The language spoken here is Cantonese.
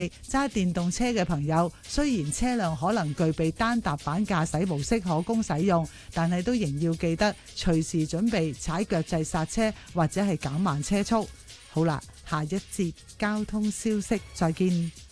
揸電動車嘅朋友，雖然車輛可能具備單踏板駕駛模式可供使用，但係都仍要記得隨時準備踩腳掣剎車或者係減慢車速。好啦，下一節交通消息再見。